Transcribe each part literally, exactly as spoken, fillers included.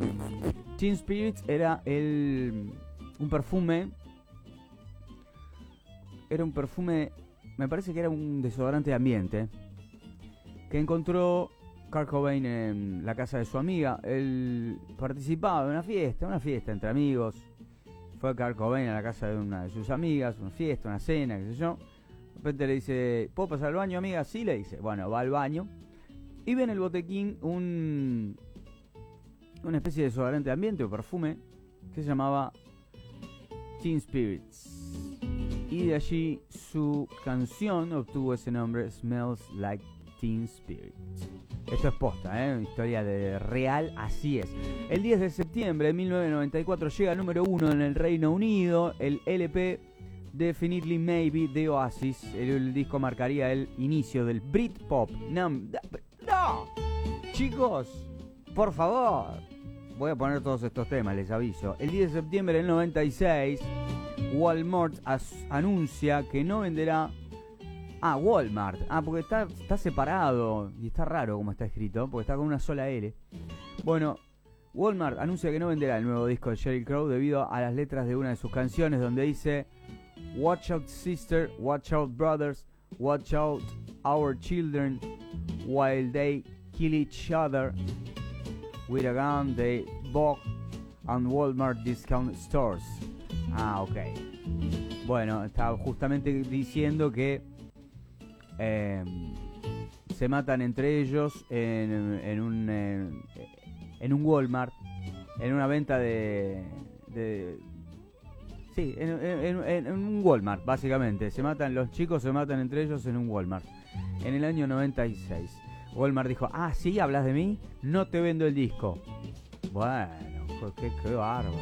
Teen Spirits era el un perfume. Era un perfume, me parece que era un desodorante de ambiente, que encontró Kurt Cobain en la casa de su amiga. Él participaba en una fiesta, una fiesta entre amigos. Fue Kurt Cobain a la casa de una de sus amigas, una fiesta, una cena, qué sé yo. De repente le dice, ¿puedo pasar al baño, amiga? Sí, le dice. Bueno, va al baño y ve en el botequín un una especie de desodorante de ambiente o perfume que se llamaba Teen Spirits. Y de allí su canción obtuvo ese nombre, Smells Like Teen Spirit. Esto es posta, ¿eh? Una historia de real, así es. El diez de septiembre de mil novecientos noventa y cuatro llega número uno en el Reino Unido el L P Definitely Maybe de Oasis. El, el disco marcaría el inicio del Britpop. No, no, chicos, por favor. Voy a poner todos estos temas, les aviso. El diez de septiembre del noventa y seis, Walmart as- anuncia que no venderá... Ah, Walmart. Ah, porque está, está separado. Y está raro como está escrito, porque está con una sola L. Bueno, Walmart anuncia que no venderá el nuevo disco de Sheryl Crow debido a las letras de una de sus canciones, donde dice: Watch out sister, watch out brothers, watch out our children, while they kill each other with a gun, they bought on Walmart discount stores. Ah, ok. Bueno, está justamente diciendo que eh, se matan entre ellos en, en un en, en un Walmart, en una venta de, de sí, en, en, en, en un Walmart, básicamente. Se matan, los chicos se matan entre ellos en un Walmart. En el año noventa y seis. Walmart dijo, ah, sí, hablas de mí, no te vendo el disco. Bueno, qué, qué bárbaro.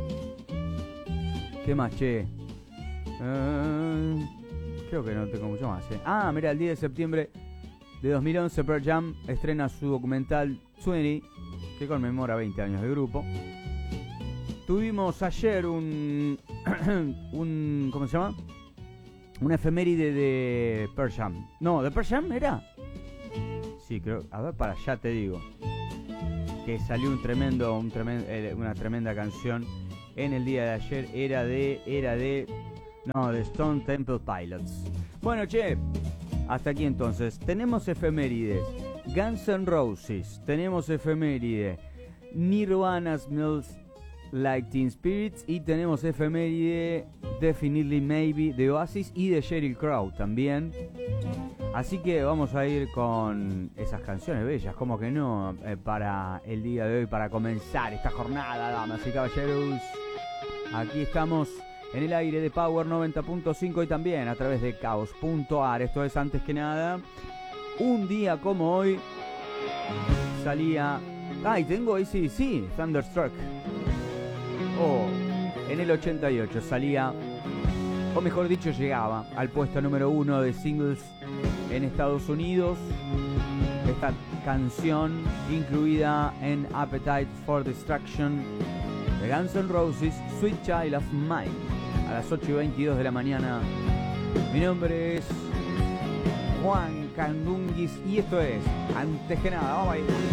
¿Qué más, che? Uh, creo que no tengo mucho más, eh. Ah, mira, el diez de septiembre de dos mil once Pearl Jam estrena su documental veinte, que conmemora veinte años de grupo. Tuvimos ayer un... un ¿cómo se llama? Una efeméride de Pearl Jam. No, ¿de Pearl Jam era? Sí, creo... A ver, para allá te digo. Que salió un tremendo, un tremendo, eh, una tremenda canción en el día de ayer. Era de... Era de... No, de Stone Temple Pilots. Bueno, che, hasta aquí entonces. Tenemos efemérides. Guns N' Roses. Tenemos efeméride. Nirvana Smells Like Teen Spirits. Y tenemos efeméride Definitely Maybe de Oasis y de Sheryl Crow también. Así que vamos a ir con esas canciones bellas, como que no, eh, para el día de hoy, para comenzar esta jornada, damas y caballeros. Aquí estamos en el aire de Power noventa punto cinco y también a través de Caos punto ar. Esto es, antes que nada, un día como hoy salía... Ay, tengo ahí, sí, sí, Thunderstruck. Oh, en el ochenta y ocho salía, o mejor dicho, llegaba al puesto número uno de singles en Estados Unidos. Esta canción incluida en Appetite for Destruction de Guns N' Roses, Sweet Child of Mine, a las ocho y veintidós de la mañana. Mi nombre es Juan Candunguis y esto es, antes que nada, vamos a ir.